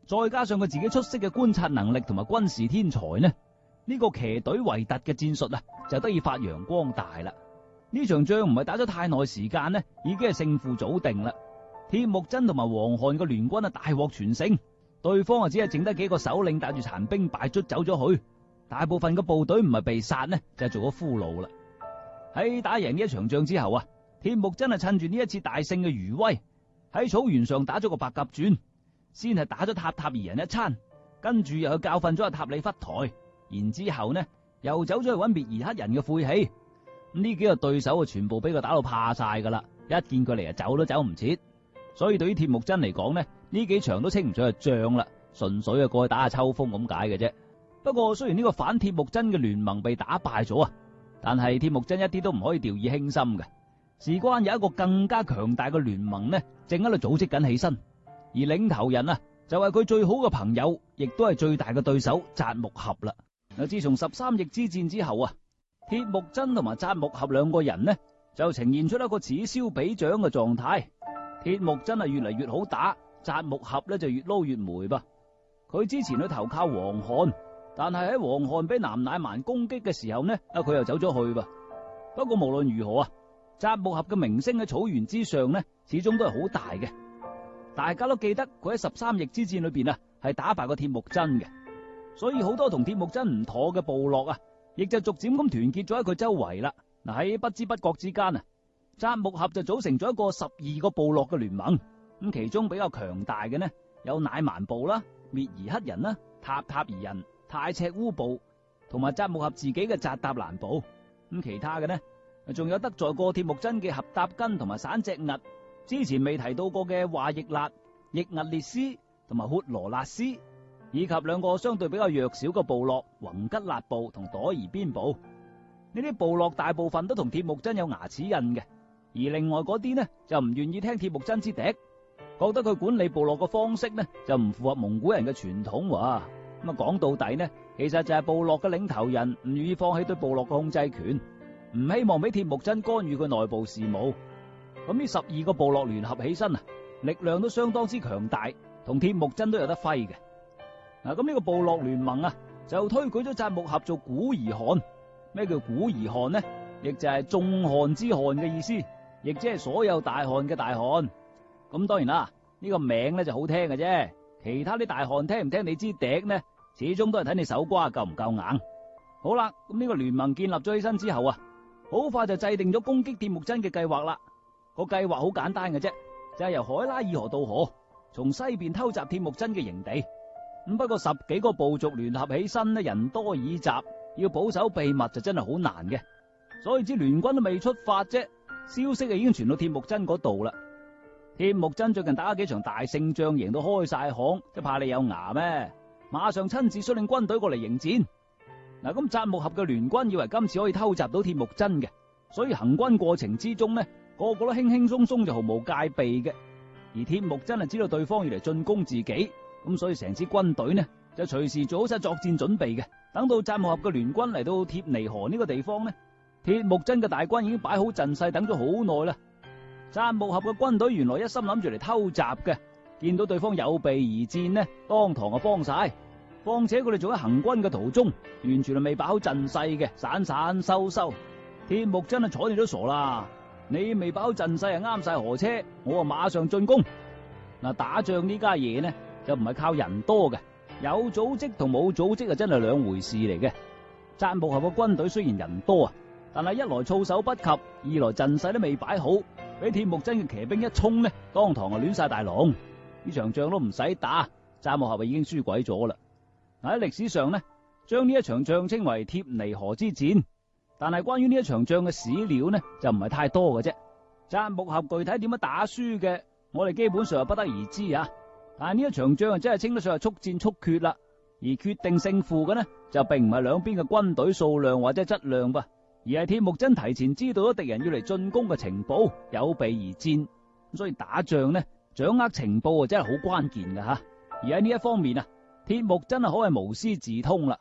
再加上佢自己出色嘅觀察能力同埋軍事天才呢，呢個騎隊圍突嘅戰術啊，就得以發揚光大啦。呢場仗唔係打咗太耐時間呢，已經係勝負早定啦。鐵木真同埋黃漢嘅聯軍啊，大獲全勝，對方啊只係剩得幾個首領帶住殘兵敗卒走咗去，大部分嘅部隊唔係被殺呢，就係做咗俘虜啦。喺打贏呢一場仗之後啊，鐵木真係趁住呢一次大勝嘅餘威，喺草原上打咗個白鴿傳，先係打咗塔塔爾人一餐，跟住又去教訓咗阿塔里忽台，然之後呢又走咗去搵滅兒黑人嘅晦氣。呢幾個對手啊，全部俾佢打到怕晒噶啦，一見佢嚟啊，走都走唔切。所以對於鐵木真嚟講呢，呢幾場都稱唔上係仗啦，純粹啊過去打下秋風咁解嘅啫。不過雖然呢個反鐵木真嘅聯盟被打敗咗啊，但係鐵木真一啲都唔可以掉以輕心嘅。事關有一個更加強大嘅聯盟呢，正喺度組織緊起身，而領頭人啊就係佢最好嘅朋友，亦都係最大嘅對手札木合啦。嗱，自從13翼之戰之後啊，鐵木真同埋札木合兩個人呢就呈現出一個此消彼長嘅狀態。鐵木真係越嚟越好打，札木合呢就越撈越霉噃。佢之前去投靠黃漢，但係喺黃漢俾南乃蠻攻擊嘅時候呢，佢又走咗去噃。不過無論如何啊，札木合嘅名聲喺草原之上呢，始終都係好大嘅。大家都記得佢喺13翼之戰裏邊啊，係打敗過鐵木真嘅，所以好多同鐵木真唔妥嘅部落啊，亦就逐漸咁團結咗喺佢周圍啦。嗱，喺不知不覺之間啊，札木合就組成咗一個12個部落嘅聯盟。咁其中比較強大嘅呢，有乃蠻部啦、滅兒黑人啦、塔塔爾人、太赤烏部同埋札木合自己嘅札達蘭部。咁其他嘅呢，仲有得罪過鐵木真嘅合搭根同埋散隻屹，之前未提到過嘅華翼勒、翼屹列斯同埋豁羅勒斯，以及兩個相對比較弱小嘅部落宏吉勒部同朵兒邊部。呢啲部落大部分都同鐵木真有牙齒印嘅，而另外嗰啲呢就唔願意聽鐵木真之笛，覺得佢管理部落嘅方式呢就唔符合蒙古人嘅傳統。咁啊講到底呢，其實就係部落嘅領頭人唔願意放棄對部落嘅控制權，唔希望俾鐵木真干預佢內部事務。咁呢12個部落聯合起身啊，力量都相當之強大，同鐵木真都有得揮嘅。嗱，咁呢個部落聯盟啊，就推舉咗札木合做古兒汗。咩叫古兒汗呢？亦就係眾汗之汗嘅意思，亦即係所有大汗嘅大汗。咁當然啦，呢個名咧就好聽嘅啫，其他啲大汗聽唔聽你支笛呢，始終都係睇你手瓜夠唔夠硬。好啦，咁呢個聯盟建立咗起身之後啊，好快就制定咗攻擊鐵木真嘅計劃啦。個計劃好簡單嘅啫，就係由海拉爾河渡河，從西邊偷襲鐵木真嘅營地。咁不過10幾個部族聯合起身呢，人多耳雜，要保守秘密就真係好難嘅。所以支聯軍都未出發啫，消息已經傳到鐵木真嗰度啦。鐵木真最近打咗幾場大勝仗，贏到開晒巷，即怕你有牙咩？馬上親自率領軍隊過嚟迎戰。嗱，咁札木合嘅聯軍以為今次可以偷襲到鐵木真嘅，所以行軍過程之中呢，個個都輕輕鬆鬆就毫無戒備嘅。而鐵木真係知道對方要嚟進攻自己，咁所以成支軍隊呢就隨時做好晒作戰準備嘅。等到札木合嘅聯軍嚟到貼尼河呢個地方呢，鐵木真嘅大軍已經擺好陣勢，等咗好耐啦。札木合嘅軍隊原來一心諗住嚟偷襲嘅，見到對方有備而戰呢，當堂就慌晒。況且佢哋仲喺行軍嘅途中，完全係未擺好陣勢嘅，散散收收。鐵木真係睬你都傻啦，你未擺好陣勢啊，啱晒河車，我啊馬上進攻。嗱，打仗呢家嘢呢就唔係靠人多嘅，有組織同冇組織啊真係兩回事嚟嘅。札木合嘅軍隊雖然人多啊，但係一來措手不及，二來陣勢都未擺好，俾鐵木真嘅騎兵一衝呢，當堂啊亂晒大龍。呢場仗都唔使打，札木合已經輸鬼咗啦。喺歷史上呢，將呢一場仗稱為貼尼河之戰，但係關於呢一場仗嘅史料呢就唔係太多嘅啫。札木合具體點樣打輸嘅，我哋基本上係不得而知啊。但係呢一場仗啊真係稱得上係速戰速決啦，而決定勝負嘅呢就並唔係兩邊嘅軍隊數量或者質量噃，而係鐵木真提前知道咗敵人要嚟進攻嘅情報，有備而戰。所以打仗呢，掌握情報啊真係好關鍵噶吓。而喺呢一方面啊，鐵木真係可謂無師自通啦。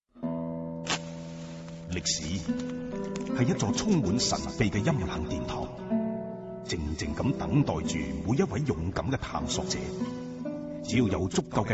歷史係一座充滿神秘嘅陰冷殿堂，靜靜咁等待住每一位勇敢嘅探索者。只要有足夠嘅